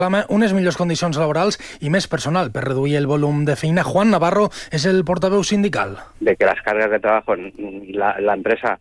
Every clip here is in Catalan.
Reclama unes millors condicions laborals i més personal per reduir el volum de feina. Juan Navarro és el portaveu sindical. De que las cargas de trabajo la empresa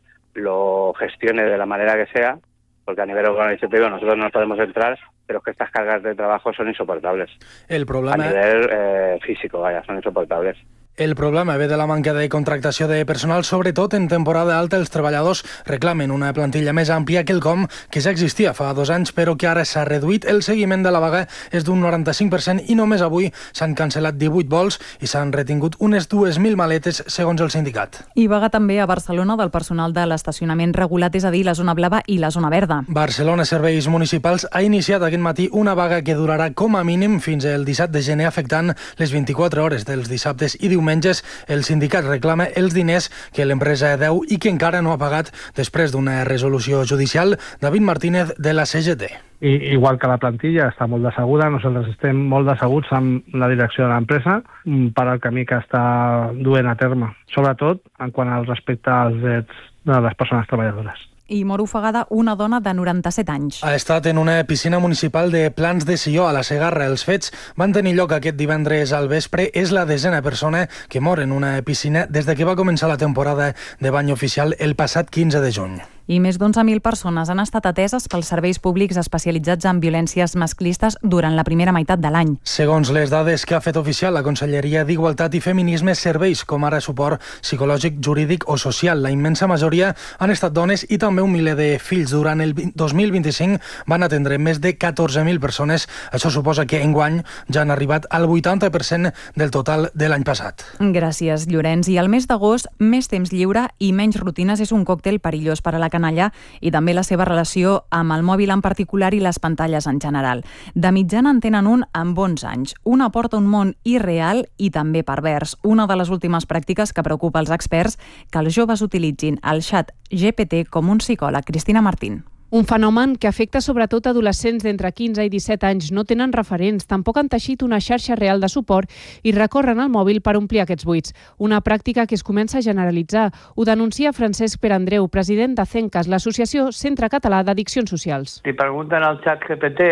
lo gestione de la manera que sea, porque a nivel organizativo nosotros no podemos entrar, pero que estas cargas de trabajo son insoportables. El problema... A nivel físico, son insoportables. El problema ve de la manca de contractació de personal, sobretot en temporada alta. Els treballadors reclamen una plantilla més àmplia que que ja existia fa 2 anys, però que ara s'ha reduït. El seguiment de la vaga és d'un 95% i només avui s'han cancel·lat 18 vols i s'han retingut unes 2.000 maletes, segons el sindicat. I vaga també a Barcelona del personal de l'estacionament regulat, és a dir, la zona blava i la zona verda. Barcelona Serveis Municipals ha iniciat aquest matí una vaga que durarà com a mínim fins al 17 de gener, afectant les 24 hores dels dissabtes i diumenges. El sindicat reclama els diners que l'empresa deu i que encara no ha pagat després d'una resolució judicial. David Martínez, de la CGT. Igual que la plantilla està molt decebuda, nosaltres estem molt decebuts amb la direcció de l'empresa per al camí que està duent a terme, sobretot en quant al respecte als drets de les persones treballadores. I mor ofegada una dona de 97 anys. Ha estat en una piscina municipal de Plans de Sió, a la Segarra. Els fets van tenir lloc aquest divendres al vespre. És la 10ª persona que mor en una piscina des de que va començar la temporada de bany oficial el passat 15 de juny. I més d'11.000 persones han estat ateses pels serveis públics especialitzats en violències masclistes durant la primera meitat de l'any. Segons les dades que ha fet oficial la Conselleria d'Igualtat i Feminismes, serveis com ara suport psicològic, jurídic o social. La immensa majoria han estat dones i també un miler de fills. Durant el 2025 van atendre més de 14.000 persones. Això suposa que enguany ja han arribat al 80% del total de l'any passat. Gràcies, Llorenç. I al mes d'agost, més temps lliure i menys rutines és un còctel perillós per a la canalla i també la seva relació amb el mòbil en particular i les pantalles en general. De mitjana en tenen un amb bons anys. Una porta a un món irreal i també pervers. Una de les últimes pràctiques que preocupa els experts, que els joves utilitzin el xat GPT com un psicòleg. Cristina Martín. Un fenomen que afecta sobretot adolescents d'entre 15 i 17 anys. No tenen referents, tampoc han teixit una xarxa real de suport i recorren al mòbil per omplir aquests buits. Una pràctica que es comença a generalitzar. Ho denuncia Francesc Perandreu, president de CENCAS, l'Associació Centre Català d'Addiccions Socials. Si pregunten al xat GPT,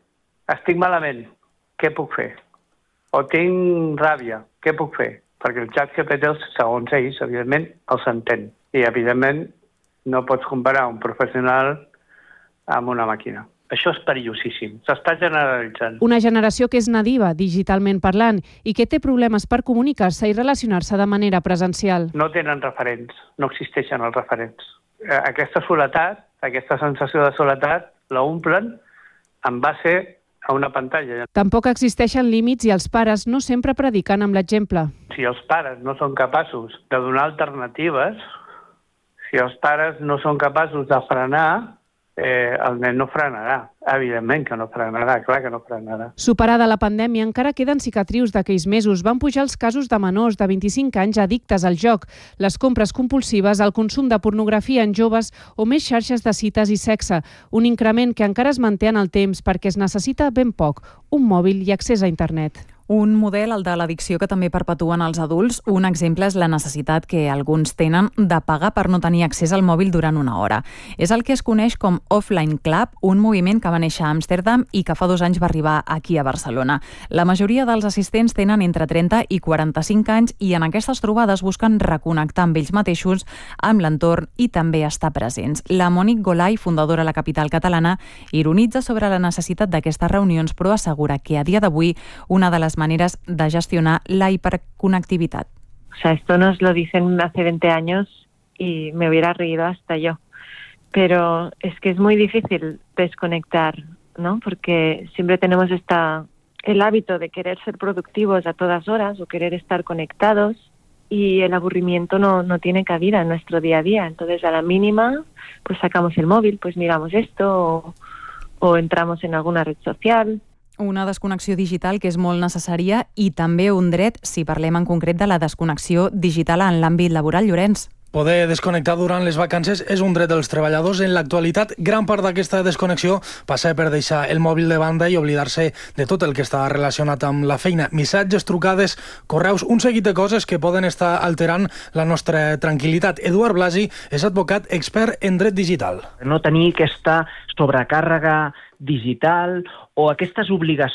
estic malament, què puc fer? O tinc ràbia, què puc fer? Perquè el xat GPT, segons ells, evidentment, els entén. I, evidentment, no pots comparar un professional amb una màquina. Això és perillosíssim. S'està generalitzant. Una generació que és nadiva, digitalment parlant, i que té problemes per comunicar-se i relacionar-se de manera presencial. No tenen referents, no existeixen els referents. Aquesta soledat, aquesta sensació de soledat, la omplen en base a una pantalla. Tampoc existeixen límits i els pares no sempre prediquen amb l'exemple. Si els pares no són capaços de donar alternatives, si els pares no són capaços de frenar, el nen no frenarà. Evidentment que no frenarà, clar que no frenarà. Superada la pandèmia, encara queden cicatrius d'aquells mesos. Van pujar els casos de menors de 25 anys addictes al joc, les compres compulsives, el consum de pornografia en joves o més xarxes de cites i sexe. Un increment que encara es manté en el temps perquè es necessita ben poc, un mòbil i accés a internet. Un model, el de l'addicció, que també perpetuen els adults. Un exemple és la necessitat que alguns tenen de pagar per no tenir accés al mòbil durant una hora. És el que es coneix com Offline Club, un moviment que va néixer a Amsterdam i que fa 2 anys va arribar aquí a Barcelona. La majoria dels assistents tenen entre 30 i 45 anys i en aquestes trobades busquen reconnectar amb ells mateixos, amb l'entorn i també estar presents. La Mònic Golay, fundadora de la capital catalana, ironitza sobre la necessitat d'aquestes reunions, però assegura que a dia d'avui una de les maneras de gestionar la hiperconectividad. O sea, esto nos lo dicen hace 20 años y me hubiera reído hasta yo. Pero es que es muy difícil desconectar, ¿no? Porque siempre tenemos el hábito de querer ser productivos a todas horas o querer estar conectados y el aburrimiento no tiene cabida en nuestro día a día. Entonces, a la mínima, pues sacamos el móvil, pues miramos esto o entramos en alguna red social. Una desconnexió digital que és molt necessària i també un dret si parlem en concret de la desconnexió digital en l'àmbit laboral, Llorenç. Poder desconnectar durant les vacances és un dret dels treballadors. En l'actualitat, gran part d'aquesta desconnexió passa per deixar el mòbil de banda i oblidar-se de tot el que està relacionat amb la feina. Missatges, trucades, correus, un seguit de coses que poden estar alterant la nostra tranquil·litat. Eduard Blasi és advocat expert en dret digital. No tenir aquesta sobrecàrrega digital o aquestes obligacions